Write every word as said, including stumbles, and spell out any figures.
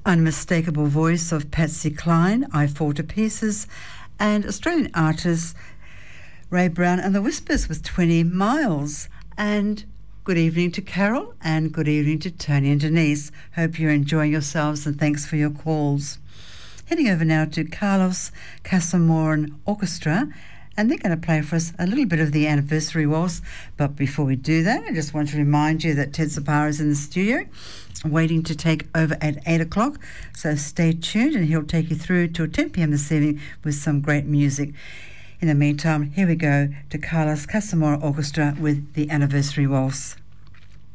unmistakable voice of Patsy Cline, I Fall to Pieces, and Australian artist Ray Brown and the Whispers with twenty miles. And good evening to Carol, and good evening to Tony and Denise. Hope you're enjoying yourselves, and thanks for your calls. Heading over now to Carlos Casamoran Orchestra, and they're going to play for us a little bit of the anniversary waltz. But before we do that, I just want to remind you that Ted Sapara is in the studio waiting to take over at eight o'clock. So stay tuned, and he'll take you through till ten p.m. this evening with some great music. In the meantime, here we go to Carlos Casamoran Orchestra with the anniversary waltz.